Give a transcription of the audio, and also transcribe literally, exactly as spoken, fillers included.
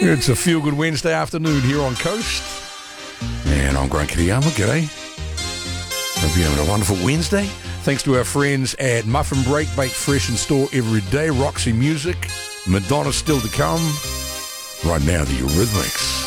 It's a feel-good Wednesday afternoon here on Coast. And I'm Grant Kiriyama. G'day. Hope you're having a wonderful Wednesday. Thanks to our friends at Muffin Break, baked fresh in store every day. Roxy Music. Madonna's still to come. Right now, the Eurythmics.